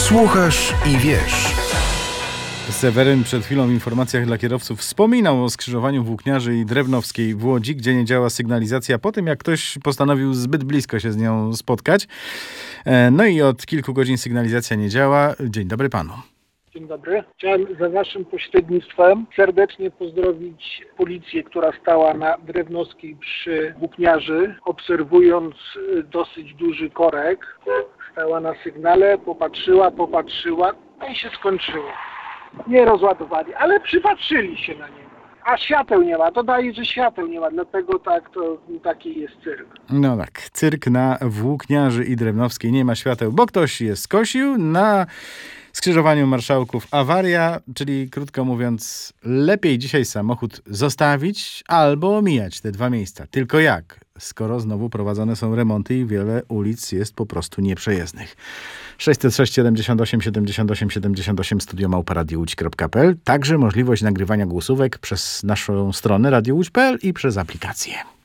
Słuchasz i wiesz. Seweryn przed chwilą w informacjach dla kierowców wspominał o skrzyżowaniu Włókniarzy i Drewnowskiej w Łodzi, gdzie nie działa sygnalizacja po tym, jak ktoś postanowił zbyt blisko się z nią spotkać. No i od kilku godzin sygnalizacja nie działa. Dzień dobry panu. Dzień dobry. Chciałem za waszym pośrednictwem serdecznie pozdrowić policję, która stała na Drewnowskiej przy Włókniarzy, obserwując dosyć duży korek. Stała na sygnale, popatrzyła, no i się skończyło. Nie rozładowali, ale przypatrzyli się na niego. A świateł nie ma, to daje, że świateł nie ma, dlatego taki jest cyrk. No tak, cyrk na Włókniarzy i Drewnowskiej, nie ma świateł, bo ktoś je skosił. Na skrzyżowaniu Marszałków awaria, czyli krótko mówiąc, lepiej dzisiaj samochód zostawić albo omijać te dwa miejsca. Tylko jak? Skoro znowu prowadzone są remonty i wiele ulic jest po prostu nieprzejezdnych. 606 78 78 78 studio@radiołódź.pl. Także możliwość nagrywania głosówek przez naszą stronę radiołódź.pl i przez aplikację.